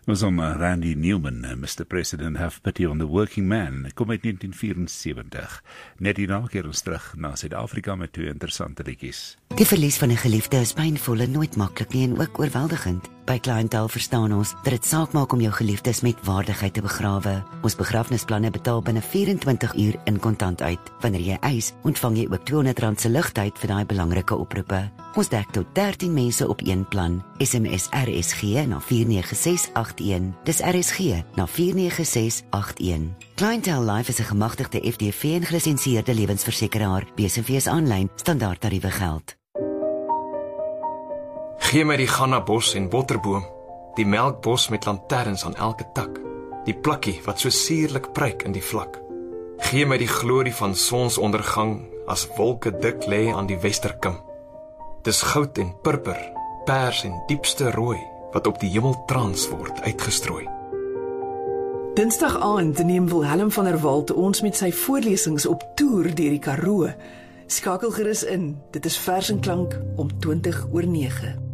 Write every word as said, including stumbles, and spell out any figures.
was om Randy Newman, Mister President Have Pity on the Working Man, kom uit negentien vyf-en-sewentig. Net hierna keer ons terug na Suid-Afrika met twee interessante liedjies. Die verlies van 'n geliefde is pynvol en nooit maklik nie en ook oorweldigend. By Clientele verstaan ons dat dit saak maak om jou geliefdes met waardigheid te begrawe. Ons begrafnisplanne betaal binne vyf-en-twintig uur in kontant uit. Wanneer jy eis, ontvang jy ook tweehonderd rand se ligtyd vir daai belangrike oproepe. Ons dek tot dertien mense op een plan. S M S R S G na vier nege ses agt een. Dis R S G na vier nege ses agt een. Clientele Life is 'n gemagtigde F D V en gelisensieerde lewensversekeraar. B S V's aanlyn standaard tariewe geld. Gee my die Ghana bos en botterboom, die melkbos met lanterns aan elke tak, die plakkie wat so suurlik pryk in die vlak. Gee my die glorie van sonsondergang as wolke dik lê aan die westerkim. Dis goud en purper, pers en diepste rooi wat op die hemeltrans word uitgestrooi. Dinsdag aand neem Wilhelm van der Walt ons met sy voorlesings op toer deur die Karoo. Skakel gerus in. Dit is Vers en Klank om twintig oor nege.